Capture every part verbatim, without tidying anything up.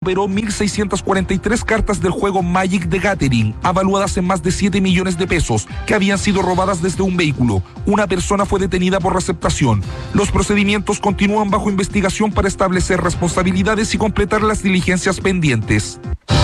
recuperó mil seiscientas cuarenta y tres cartas del juego Magic the Gathering, avaluadas en más de siete millones de pesos, que habían sido robadas desde un vehículo. Una persona fue detenida por receptación. Los procedimientos continúan bajo investigación para establecer responsabilidades y completar las diligencias pendientes.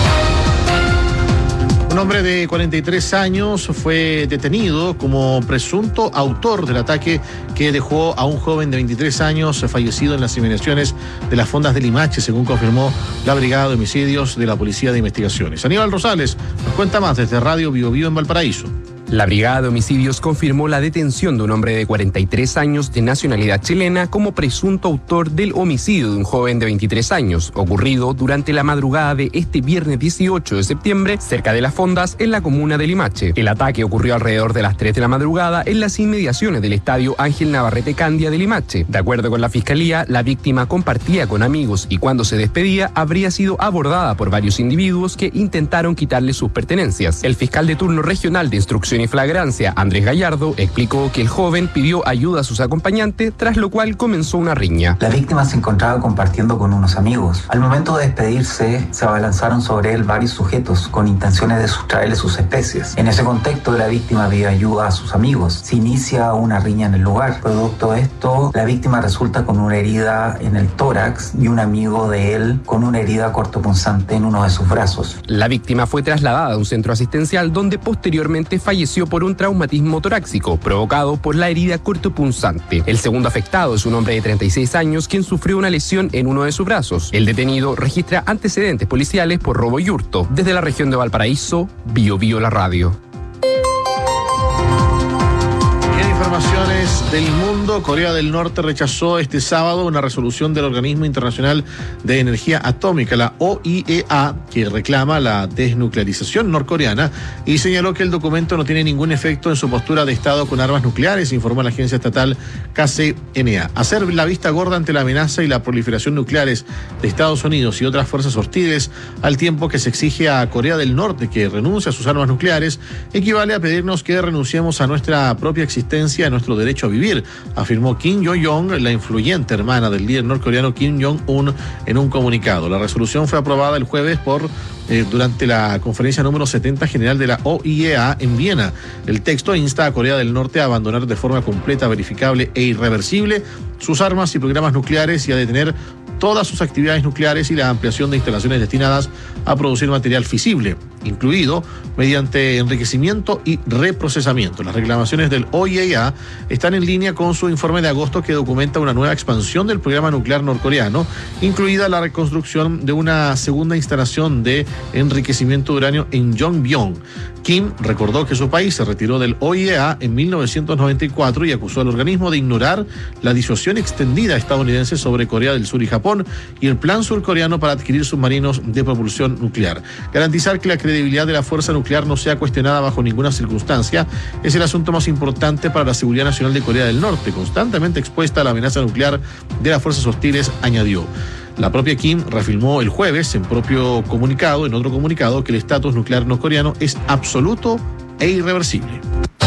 Un hombre de cuarenta y tres años fue detenido como presunto autor del ataque que dejó a un joven de veintitrés años fallecido en las inmediaciones de las fondas de Limache, según confirmó la Brigada de Homicidios de la Policía de Investigaciones. Aníbal Rosales nos cuenta más desde Radio Bio Bio en Valparaíso. La Brigada de Homicidios confirmó la detención de un hombre de cuarenta y tres años de nacionalidad chilena como presunto autor del homicidio de un joven de veintitrés años, ocurrido durante la madrugada de este viernes dieciocho de septiembre, cerca de las fondas en la comuna de Limache. El ataque ocurrió alrededor de las tres de la madrugada en las inmediaciones del estadio Ángel Navarrete Candia de Limache. De acuerdo con la Fiscalía, la víctima compartía con amigos y cuando se despedía habría sido abordada por varios individuos que intentaron quitarle sus pertenencias. El fiscal de turno regional de instrucción y flagrancia, Andrés Gallardo, explicó que el joven pidió ayuda a sus acompañantes, tras lo cual comenzó una riña. La víctima se encontraba compartiendo con unos amigos. Al momento de despedirse, se abalanzaron sobre él varios sujetos con intenciones de sustraerle sus especies. En ese contexto, la víctima pidió ayuda a sus amigos. Se inicia una riña en el lugar. Producto de esto, la víctima resulta con una herida en el tórax y un amigo de él con una herida cortopunzante en uno de sus brazos. La víctima fue trasladada a un centro asistencial donde posteriormente falleció por un traumatismo torácico provocado por la herida cortopunzante. El segundo afectado es un hombre de treinta y seis años quien sufrió una lesión en uno de sus brazos. El detenido registra antecedentes policiales por robo y hurto. Desde la región de Valparaíso, Bio Bio la radio. Informaciones del mundo. Corea del Norte rechazó este sábado una resolución del Organismo Internacional de Energía Atómica, la O I E A, que reclama la desnuclearización norcoreana y señaló que el documento no tiene ningún efecto en su postura de Estado con armas nucleares, informó la agencia estatal K C N A. Hacer la vista gorda ante la amenaza y la proliferación nucleares de Estados Unidos y otras fuerzas hostiles, al tiempo que se exige a Corea del Norte que renuncie a sus armas nucleares, equivale a pedirnos que renunciemos a nuestra propia existencia, a nuestro derecho a vivir, afirmó Kim Jong-un, la influyente hermana del líder norcoreano Kim Jong-un, en un comunicado. La resolución fue aprobada el jueves por eh, durante la conferencia número setenta general de la O I E A en Viena. El texto insta a Corea del Norte a abandonar de forma completa, verificable e irreversible sus armas y programas nucleares y a detener todas sus actividades nucleares y la ampliación de instalaciones destinadas a producir material fisible, incluido mediante enriquecimiento y reprocesamiento. Las reclamaciones del O I E A están en línea con su informe de agosto que documenta una nueva expansión del programa nuclear norcoreano, incluida la reconstrucción de una segunda instalación de enriquecimiento de uranio en Yongbyon. Kim recordó que su país se retiró del O I E A en mil novecientos noventa y cuatro y acusó al organismo de ignorar la disuasión extendida estadounidense sobre Corea del Sur y Japón y el plan surcoreano para adquirir submarinos de propulsión nuclear. Garantizar que la credibilidad de la fuerza nuclear no sea cuestionada bajo ninguna circunstancia es el asunto más importante para la seguridad nacional de Corea del Norte, constantemente expuesta a la amenaza nuclear de las fuerzas hostiles, añadió. La propia Kim reafirmó el jueves en propio comunicado, en otro comunicado, que el estatus nuclear norcoreano es absoluto e irreversible.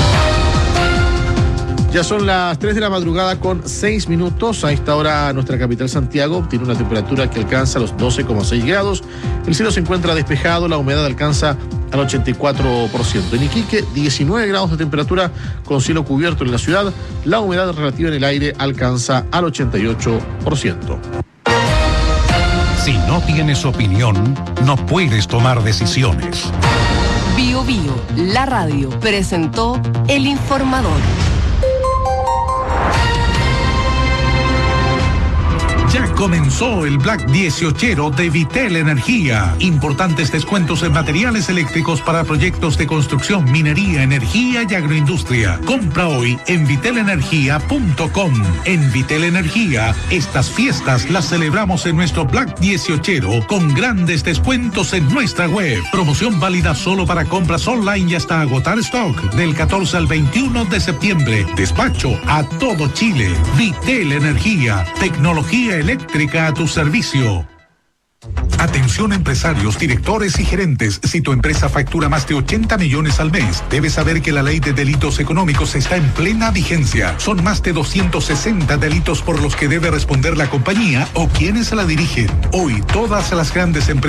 Ya son las tres de la madrugada con seis minutos. A esta hora nuestra capital Santiago tiene una temperatura que alcanza los doce coma seis grados. El cielo se encuentra despejado, la humedad alcanza al ochenta y cuatro por ciento. En Iquique, diecinueve grados de temperatura con cielo cubierto en la ciudad. La humedad relativa en el aire alcanza al ochenta y ocho por ciento. Si no tienes opinión, no puedes tomar decisiones. Bio Bio, la radio, presentó El Informador. Ya comenzó el Black dieciochero de Vitel Energía. Importantes descuentos en materiales eléctricos para proyectos de construcción, minería, energía y agroindustria. Compra hoy en vitel energía punto com. En Vitel Energía, estas fiestas las celebramos en nuestro Black dieciochero con grandes descuentos en nuestra web. Promoción válida solo para compras online y hasta agotar stock del catorce al veintiuno de septiembre. Despacho a todo Chile. Vitel Energía, tecnología eléctrica a tu servicio. Atención empresarios, directores y gerentes. Si tu empresa factura más de ochenta millones al mes, debes saber que la ley de delitos económicos está en plena vigencia. Son más de doscientos sesenta delitos por los que debe responder la compañía o quienes la dirigen. Hoy, todas las grandes empresas